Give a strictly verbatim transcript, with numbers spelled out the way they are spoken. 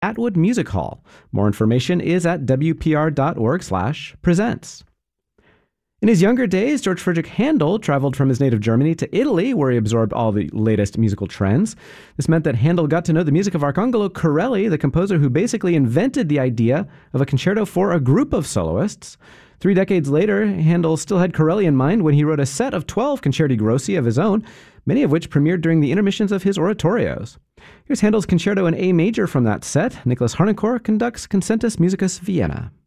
Atwood Music Hall. More information is at w p r dot org slash presents. In his younger days, George Friedrich Handel traveled from his native Germany to Italy, where he absorbed all the latest musical trends. This meant that Handel got to know the music of Arcangelo Corelli, the composer who basically invented the idea of a concerto for a group of soloists. Three decades later, Handel still had Corelli in mind when he wrote a set of twelve concerti grossi of his own, many of which premiered during the intermissions of his oratorios. Here's Handel's concerto in A major from that set. Nicholas Harnoncourt conducts Concentus Musicus Vienna.